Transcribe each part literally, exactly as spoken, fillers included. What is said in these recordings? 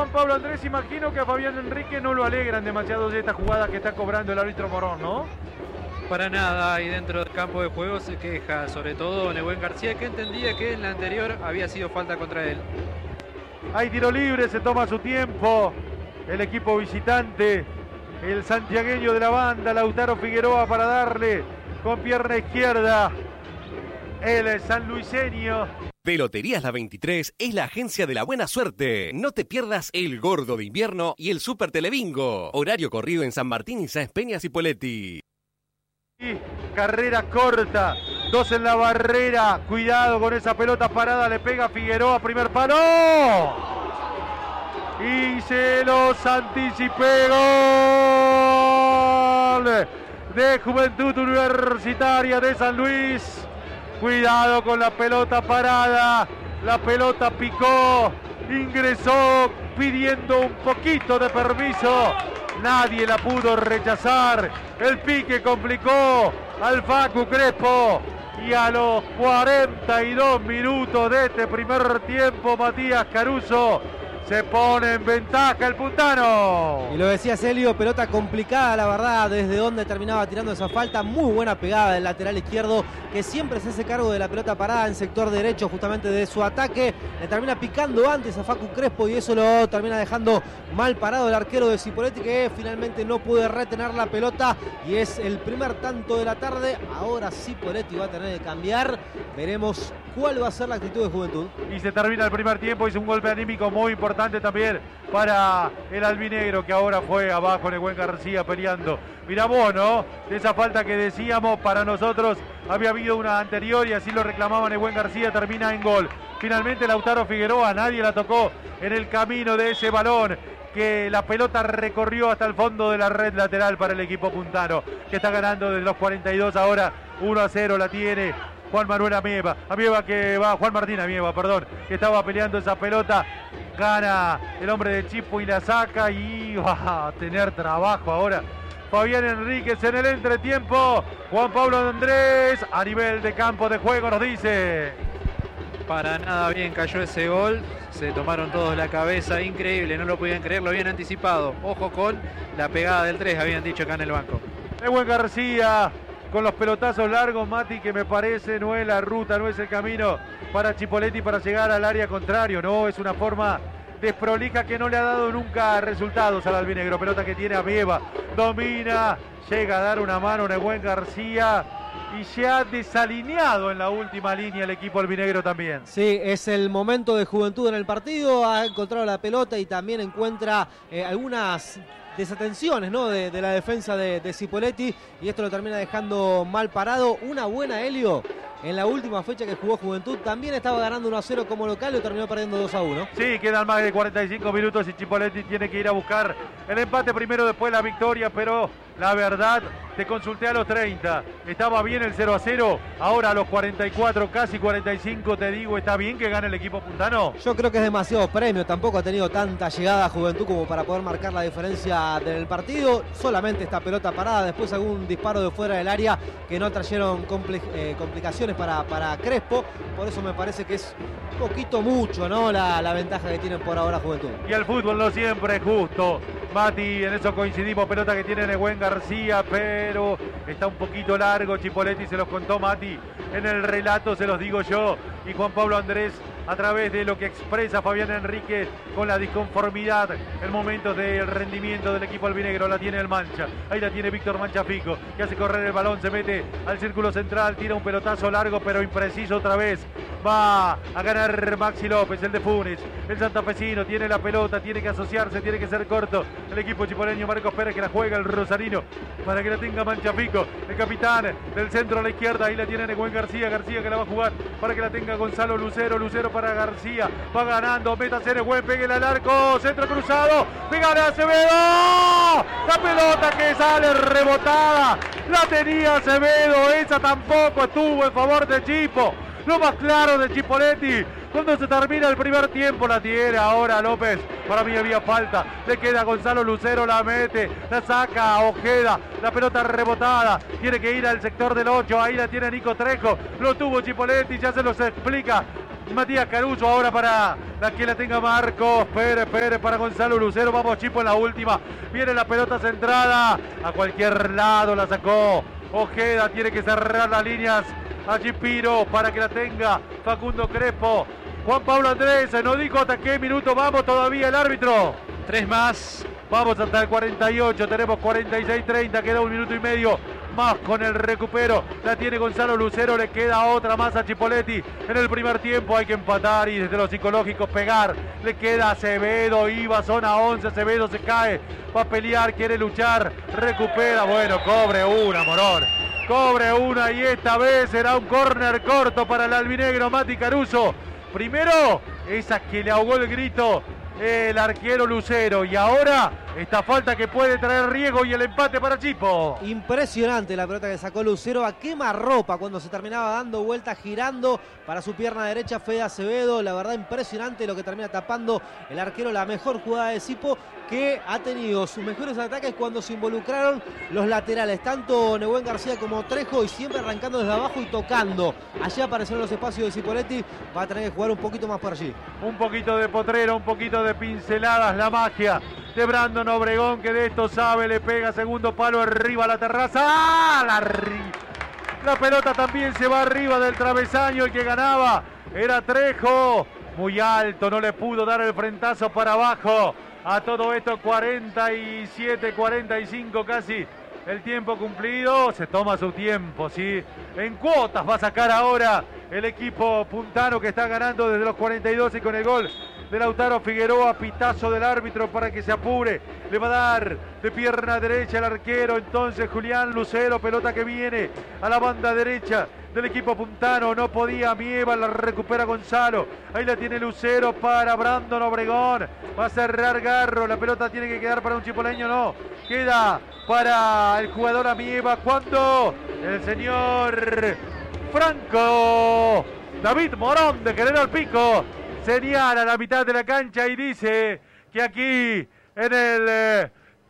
Juan Pablo Andrés, imagino que a Fabián Enrique no lo alegran demasiado de esta jugada que está cobrando el árbitro Morón, ¿no? Para nada, y dentro del campo de juego se queja, sobre todo Nehuen García, que entendía que en la anterior había sido falta contra él. Hay tiro libre, se toma su tiempo el equipo visitante, el santiagueño de la banda, Lautaro Figueroa, para darle con pierna izquierda el sanluiseño. Peloterías La veintitrés es la agencia de la buena suerte. No te pierdas el Gordo de Invierno y el Super Telebingo. Horario corrido en San Martín y Sáenz Peñas y Poletti. Carrera corta, dos en la barrera. Cuidado con esa pelota parada, le pega Figueroa, primer palo. Y se los anticipé. Gol de Juventud Universitaria de San Luis. Cuidado con la pelota parada, la pelota picó, ingresó pidiendo un poquito de permiso, nadie la pudo rechazar, el pique complicó al Facu Crespo y a los cuarenta y dos minutos de este primer tiempo Matías Caruso se pone en ventaja el puntano. Y lo decía Celio, pelota complicada, la verdad, desde donde terminaba tirando esa falta. Muy buena pegada del lateral izquierdo, que siempre se hace cargo de la pelota parada en sector derecho, justamente de su ataque. Le termina picando antes a Facu Crespo y eso lo termina dejando mal parado el arquero de Cipolletti, que finalmente no puede retener la pelota. Y es el primer tanto de la tarde. Ahora Cipolletti va a tener que cambiar. Veremos cuál va a ser la actitud de Juventud. Y se termina el primer tiempo. Hizo un golpe anímico muy importante también para el albinegro, que ahora fue abajo Nehuen García peleando. Mirá vos, ¿no? De esa falta que decíamos, para nosotros había habido una anterior y así lo reclamaba Nehuen García, termina en gol. Finalmente Lautaro Figueroa, nadie la tocó en el camino de ese balón, que la pelota recorrió hasta el fondo de la red lateral para el equipo puntano, que está ganando desde los cuarenta y dos ahora, uno a cero la tiene Juan Manuel Amieva, Amieva que va, Juan Martín Amieva, perdón, que estaba peleando esa pelota, gana el hombre de Chipo y la saca y va a tener trabajo ahora Fabián Enríquez en el entretiempo. Juan Pablo Andrés a nivel de campo de juego nos dice: para nada bien cayó ese gol, se tomaron todos la cabeza, increíble, no lo podían creer, lo habían anticipado. Ojo con la pegada del tres, habían dicho acá en el banco. Nehuen García con los pelotazos largos, Mati, que me parece no es la ruta, no es el camino para Cipolletti para llegar al área contrario, no, es una forma desprolija que no le ha dado nunca resultados al albinegro. Pelota que tiene Amieva, domina, llega a dar una mano Nehuen García y se ha desalineado en la última línea el equipo albinegro también. Sí, es el momento de Juventud en el partido, ha encontrado la pelota y también encuentra eh, algunas desatenciones, ¿no? de, de la defensa de, de Cipolletti, y esto lo termina dejando mal parado. Una buena Helio en la última fecha que jugó Juventud, también estaba ganando uno a cero como local y lo terminó perdiendo dos a uno. Sí, quedan más de cuarenta y cinco minutos y Cipolletti tiene que ir a buscar el empate primero, después la victoria, pero la verdad, te consulté a los treinta, estaba bien el cero a cero, ahora a los cuarenta y cuatro, casi cuarenta y cinco, te digo, ¿está bien que gane el equipo puntano? Yo creo que es demasiado premio, tampoco ha tenido tanta llegada a Juventud como para poder marcar la diferencia del partido, solamente esta pelota parada, después algún disparo de fuera del área que no trajeron compli eh, complicaciones para, para Crespo, por eso me parece que es un poquito mucho, ¿no? La, la ventaja que tienen por ahora Juventud. Y el fútbol no siempre es justo, Mati, en eso coincidimos, pelota que tiene Nehuen García, pero está un poquito largo. Cipolletti se los contó Mati en el relato, se los digo yo, y Juan Pablo Andrés a través de lo que expresa Fabián Enríquez con la disconformidad en momentos del rendimiento del equipo albinegro. La tiene el Mancha, ahí la tiene Víctor Manchafico, que hace correr el balón, se mete al círculo central, tira un pelotazo largo pero impreciso otra vez, va a ganar Maxi López, el de Funes, el santafesino, tiene la pelota, tiene que asociarse, tiene que ser corto el equipo chipoleño. Marcos Pérez, que la juega el rosarino para que la tenga Manchafico, el capitán del centro a la izquierda, ahí la tiene Nehuen García, García que la va a jugar para que la tenga Gonzalo Lucero, Lucero para García, va ganando, métase Nehuen, pegue al arco, centro cruzado, pégale a Acevedo, la pelota que sale rebotada, la tenía Acevedo, esa tampoco estuvo en favor de Chipo. Lo más claro de Cipolletti, cuando se termina el primer tiempo, la tiene ahora López, para mí había falta, le queda Gonzalo Lucero, la mete, la saca a Ojeda, la pelota rebotada, tiene que ir al sector del ocho, ahí la tiene Nico Trejo, lo tuvo Cipolletti, ya se los explica Matías Caruso ahora para la que la tenga Marcos Pérez, Pérez para Gonzalo Lucero. Vamos Chipo en la última. Viene la pelota centrada. A cualquier lado la sacó Ojeda. Tiene que cerrar las líneas allí Piro para que la tenga Facundo Crespo. Juan Pablo Andrés no dijo hasta qué minuto vamos todavía el árbitro. Tres más. Vamos hasta el cuarenta y ocho, tenemos cuarenta y seis treinta, queda un minuto y medio más con el recupero. La tiene Gonzalo Lucero, le queda otra más a Chipoletti. En el primer tiempo hay que empatar y desde lo psicológico pegar. Le queda Acevedo, iba zona once, Acevedo se cae, va a pelear, quiere luchar, recupera, bueno, cobre una, Morón. Cobre una y esta vez será un córner corto para el albinegro Mati Caruso. Primero, esa que le ahogó el grito el arquero Lucero, y ahora esta falta que puede traer riesgo y el empate para Chipo. Impresionante la pelota que sacó Lucero a quemarropa cuando se terminaba dando vueltas, girando para su pierna derecha Fede Acevedo. La verdad, impresionante lo que termina tapando el arquero, la mejor jugada de Chipo, que ha tenido sus mejores ataques cuando se involucraron los laterales, tanto Nehuen García como Trejo, y siempre arrancando desde abajo y tocando. Allí aparecieron los espacios de Cipoletti, va a tener que jugar un poquito más por allí. Un poquito de potrero, un poquito de pinceladas, la magia de Brandon Obregón, que de esto sabe, le pega segundo palo arriba a la terraza. ¡Ah! La, la pelota también se va arriba del travesaño, el que ganaba era Trejo, muy alto, no le pudo dar el frentazo para abajo. A todo esto cuarenta y siete, cuarenta y cinco casi el tiempo cumplido. Se toma su tiempo, ¿sí? En cuotas va a sacar ahora el equipo puntano, que está ganando desde los cuarenta y dos y con el gol de Lautaro Figueroa. Pitazo del árbitro para que se apure. Le va a dar de pierna derecha el arquero entonces Julián Lucero. Pelota que viene a la banda derecha del equipo puntano. No podía Mieva, la recupera Gonzalo. Ahí la tiene Lucero para Brandon Obregón. Va a cerrar Garro. La pelota tiene que quedar para un chipoleño. No, queda para el jugador Amieva. Cuando el señor Franco David Morón de General Pico señala la mitad de la cancha y dice que aquí en el eh,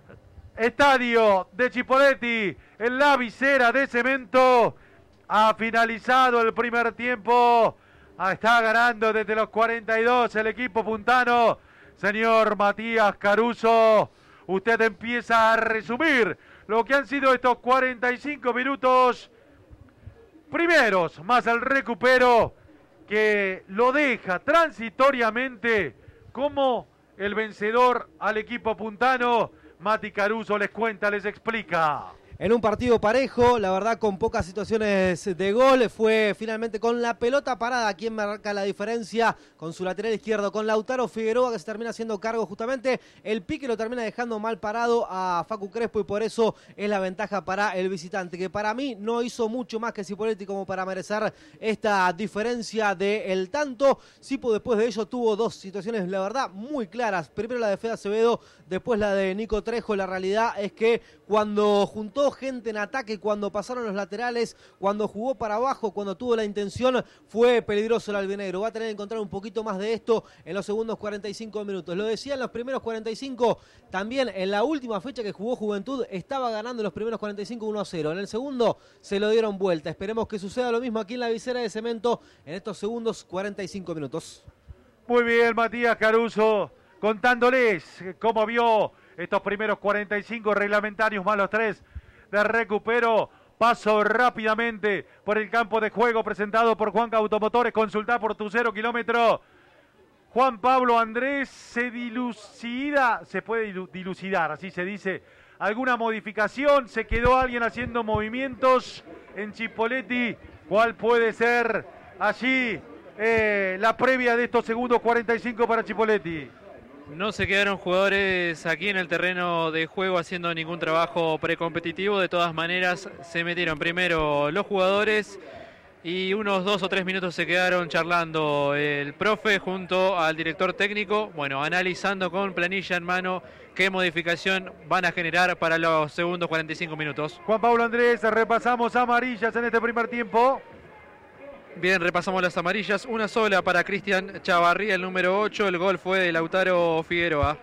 estadio de Chipoletti, en la visera de cemento, ha finalizado el primer tiempo. Está ganando desde los cuarenta y dos el equipo puntano. Señor Matías Caruso, usted empieza a resumir lo que han sido estos cuarenta y cinco minutos primeros, más el recupero que lo deja transitoriamente como el vencedor al equipo puntano. Mati Caruso les cuenta, les explica. En un partido parejo, la verdad con pocas situaciones de gol, fue finalmente con la pelota parada quien marca la diferencia con su lateral izquierdo, con Lautaro Figueroa, que se termina haciendo cargo justamente. El pique lo termina dejando mal parado a Facu Crespo y por eso es la ventaja para el visitante, que para mí no hizo mucho más que Cipoletti como para merecer esta diferencia del tanto. Cipo después de ello tuvo dos situaciones, la verdad, muy claras. Primero la de Fede Acevedo, después la de Nico Trejo. La realidad es que cuando juntó gente en ataque, cuando pasaron los laterales, cuando jugó para abajo, cuando tuvo la intención, fue peligroso el albinegro. Va a tener que encontrar un poquito más de esto en los segundos cuarenta y cinco minutos. Lo decía en los primeros cuarenta y cinco, también en la última fecha que jugó Juventud, estaba ganando en los primeros cuarenta y cinco uno a cero. En el segundo se lo dieron vuelta. Esperemos que suceda lo mismo aquí en la visera de cemento en estos segundos cuarenta y cinco minutos. Muy bien, Matías Caruso, contándoles cómo vio estos primeros cuarenta y cinco reglamentarios más los tres de recupero. Paso rápidamente por el campo de juego presentado por Juanca Automotores. Consulta por tu cero kilómetro. Juan Pablo Andrés, se dilucida, se puede dilucidar, así se dice, alguna modificación. Se quedó alguien haciendo movimientos en Chipoletti. ¿Cuál puede ser allí eh, la previa de estos segundos cuarenta y cinco para Chipoletti? No se quedaron jugadores aquí en el terreno de juego haciendo ningún trabajo precompetitivo. De todas maneras, se metieron primero los jugadores y unos dos o tres minutos se quedaron charlando el profe junto al director técnico, bueno, analizando con planilla en mano qué modificación van a generar para los segundos cuarenta y cinco minutos. Juan Pablo Andrés, repasamos amarillas en este primer tiempo. Bien, repasamos las amarillas. Una sola para Cristian Chavarría, el número ocho. El gol fue de Lautaro Figueroa.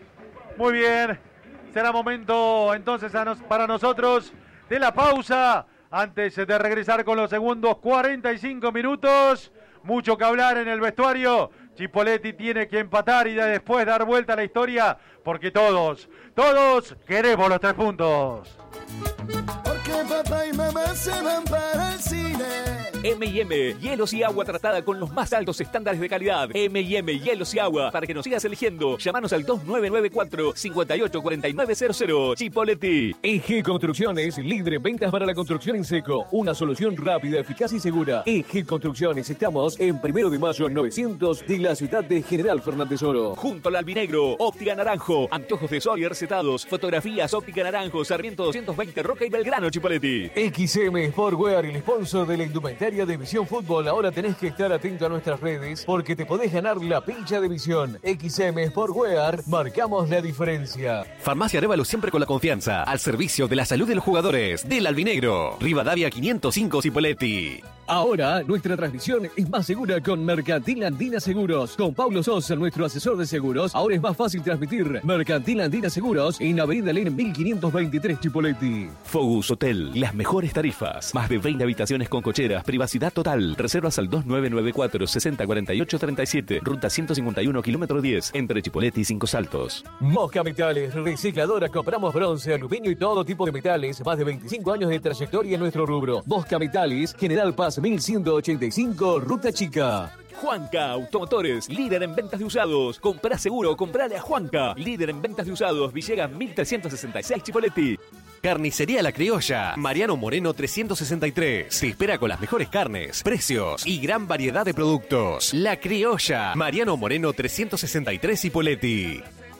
Muy bien. Será momento entonces a nos, para nosotros de la pausa. Antes de regresar con los segundos cuarenta y cinco minutos. mucho que hablar en el vestuario. Chipoletti tiene que empatar y después dar vuelta a la historia, porque todos, todos queremos los tres puntos. Porque papá y mamá se van para el cine. eme y eme, hielos y agua tratada con los más altos estándares de calidad. eme y eme, hielos y agua. Para que nos sigas eligiendo, llámanos al dos nueve nueve cuatro, cinco ocho cuatro nueve cero cero. Chipoletti. E G Construcciones, líder en ventas para la construcción en seco. Una solución rápida, eficaz y segura. E G Construcciones, estamos en Primero de Mayo novecientos de la ciudad de General Fernández Oro. Junto al Albinegro, Óptica Naranjo, antojos de sol y recetados, fotografías, Óptica Naranjo, Sarmiento doscientos veinte, Roca y Belgrano, Chipoletti. X M Sportwear, el sponsor de la indumentaria de Visión Fútbol. Ahora tenés que estar atento a nuestras redes porque te podés ganar la pincha de Visión. X M Sportwear, marcamos la diferencia. Farmacia Arévalo, siempre con la confianza, al servicio de la salud de los jugadores. Del Albinegro, Rivadavia quinientos cinco, Chipoletti. Ahora nuestra transmisión es más segura con Mercantil Andina Seguros. Con Paulo Sosa, nuestro asesor de seguros, ahora es más fácil transmitir. Mercantil Andina Seguros en Avenida Len mil quinientos veintitrés, Chipoletti. Focus Hotel, las mejores tarifas. Más de veinte habitaciones con cocheras, privacidad total. Reservas al dos nueve nueve cuatro, sesenta cuarenta y ocho treinta y siete. Ruta ciento cincuenta y uno, kilómetro diez, entre Chipoletti y Cinco Saltos. Mosca Metales, recicladora, compramos bronce, aluminio y todo tipo de metales. Más de veinticinco años de trayectoria en nuestro rubro. Mosca Metales, General Paz mil ciento ochenta y cinco, Ruta Chica. Juanca Automotores, líder en ventas de usados. Comprá seguro, comprale a Juanca. Líder en ventas de usados, Villegas mil trescientos sesenta y seis, Chipoletti. Carnicería La Criolla, Mariano Moreno trescientos sesenta y tres. Te espera con las mejores carnes, precios y gran variedad de productos. La Criolla, Mariano Moreno trescientos sesenta y tres, Chipoletti.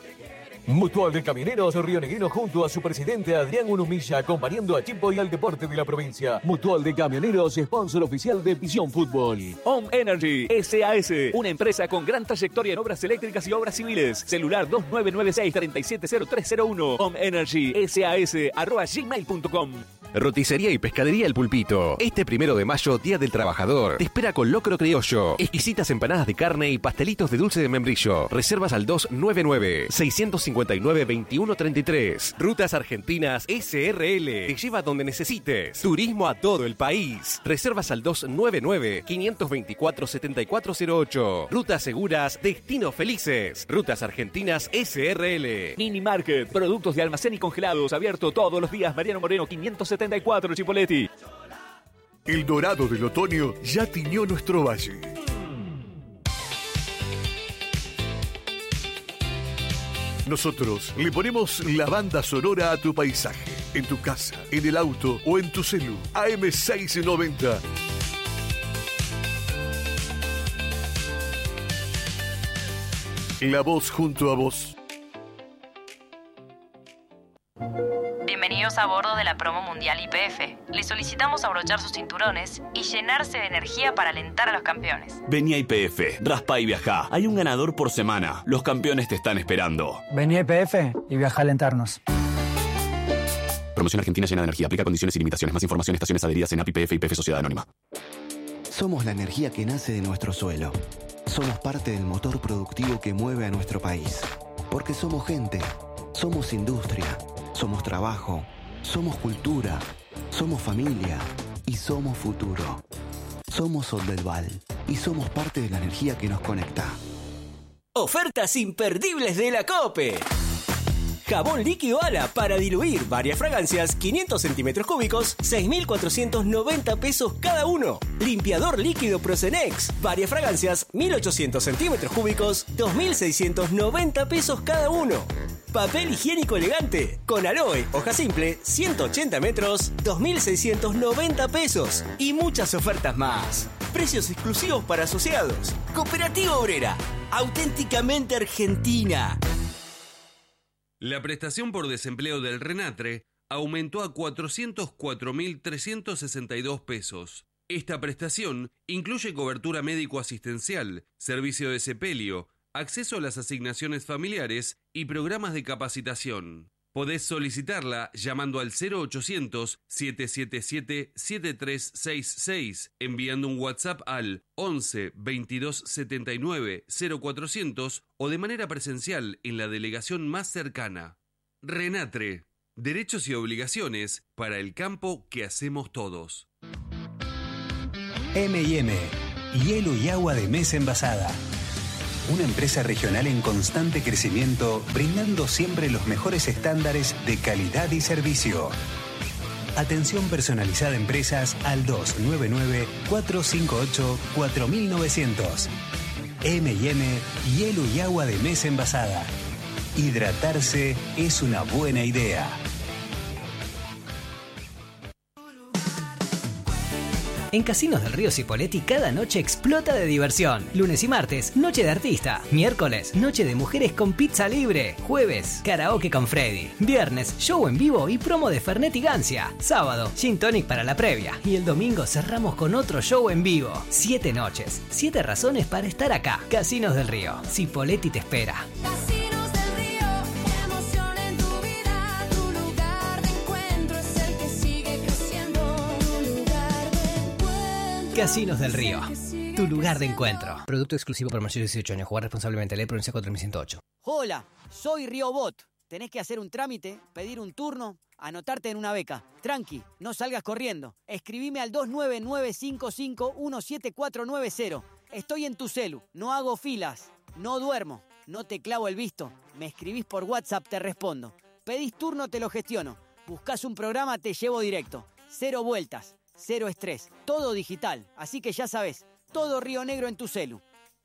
Mutual de Camioneros Río Negrino junto a su presidente Adrián Unumilla, acompañando a Chipo y al deporte de la provincia. Mutual de Camioneros, sponsor oficial de Visión Fútbol. Home Energy S A S, una empresa con gran trayectoria en obras eléctricas y obras civiles. Celular dos nueve nueve seis, tres siete cero tres cero uno. Home Energy S A S arroba gmail punto com. Roticería y pescadería El Pulpito. Este primero de mayo, Día del Trabajador, te espera con locro criollo, exquisitas empanadas de carne y pastelitos de dulce de membrillo. Reservas al dos nueve nueve, seis cinco nueve, dos uno tres tres. Rutas Argentinas S R L. Te lleva donde necesites. Turismo a todo el país. Reservas al dos nueve nueve, cinco dos cuatro, siete cuatro cero ocho. Rutas seguras, destinos felices. Rutas Argentinas S R L. Mini Market, productos de almacén y congelados, abierto todos los días. Mariano Moreno quinientos setenta y cuatro, Chipoletti. El dorado del otoño ya tiñó nuestro valle. Nosotros le ponemos la banda sonora a tu paisaje, en tu casa, en el auto o en tu celu. A M seiscientos noventa. La voz junto a vos. Bienvenidos a bordo de la promo mundial Y P F. Les solicitamos abrochar sus cinturones y llenarse de energía para alentar a los campeones. Vení a Y P F, raspa y viajá. Hay un ganador por semana. Los campeones te están esperando. Vení a Y P F y viajá a alentarnos. Promoción Argentina llena de energía. Aplica condiciones y limitaciones. Más información, estaciones adheridas en A P I P F y P F Sociedad Anónima. Somos la energía que nace de nuestro suelo. Somos parte del motor productivo que mueve a nuestro país. Porque somos gente. Somos industria. Somos trabajo, somos cultura, somos familia y somos futuro. Somos Soldelval y somos parte de la energía que nos conecta. Ofertas imperdibles de la COPE. Jabón líquido Ala para diluir varias fragancias, quinientos centímetros cúbicos, seis mil cuatrocientos noventa pesos cada uno. Limpiador líquido Procenex, varias fragancias, mil ochocientos centímetros cúbicos, dos mil seiscientos noventa pesos cada uno. Papel higiénico elegante, con aloe, hoja simple, ciento ochenta metros, dos mil seiscientos noventa pesos. Y muchas ofertas más. Precios exclusivos para asociados. Cooperativa Obrera, auténticamente argentina. La prestación por desempleo del RENATRE aumentó a cuatrocientos cuatro mil trescientos sesenta y dos pesos. Esta prestación incluye cobertura médico-asistencial, servicio de sepelio, acceso a las asignaciones familiares y programas de capacitación. Podés solicitarla llamando al cero ochocientos, siete siete siete, siete tres seis seis, enviando un WhatsApp al once, veintidós setenta y nueve, cero cuatrocientos o de manera presencial en la delegación más cercana. RENATRE, derechos y obligaciones para el campo que hacemos todos. eme y eme, Hielo y agua de mesa envasada. Una empresa regional en constante crecimiento, brindando siempre los mejores estándares de calidad y servicio. Atención personalizada a empresas al dos nueve nueve, cuatro cinco ocho, cuatro nueve cero cero. eme y eme, hielo y agua de mesa envasada. Hidratarse es una buena idea. En Casinos del Río Cipolletti cada noche explota de diversión. Lunes y martes, noche de artista. Miércoles, noche de mujeres con pizza libre. Jueves, karaoke con Freddy. Viernes, show en vivo y promo de Fernet y Gancia. Sábado, gin tonic para la previa. Y el domingo cerramos con otro show en vivo. Siete noches, siete razones para estar acá. Casinos del Río. Cipolletti te espera. Casinos del Río, tu lugar de encuentro. Producto exclusivo para mayores de dieciocho años. Jugar responsablemente. Ley provincia cuatro mil ciento ocho. Hola, soy Riobot. Tenés que hacer un trámite, pedir un turno, anotarte en una beca. Tranqui, no salgas corriendo. Escribime al dos nueve nueve cinco cinco uno siete cuatro nueve cero. Estoy en tu celu, no hago filas, no duermo, no te clavo el visto. Me escribís por WhatsApp, te respondo. Pedís turno, te lo gestiono. Buscás un programa, te llevo directo. Cero vueltas. Cero estrés, todo digital, así que ya sabes, todo Río Negro en tu celu.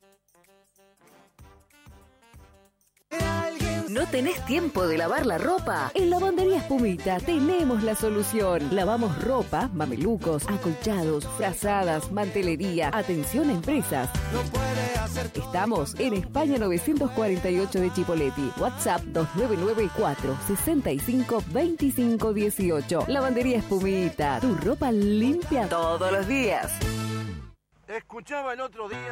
¿No tenés tiempo de lavar la ropa? En Lavandería Espumita tenemos la solución. Lavamos ropa, mamelucos, acolchados, frazadas, mantelería. Atención a empresas. Estamos en España novecientos cuarenta y ocho de Chipolletti. WhatsApp dos nueve nueve cuatro seis cinco dos cinco uno ocho. Lavandería Espumita. Tu ropa limpia todos los días. Escuchaba el otro día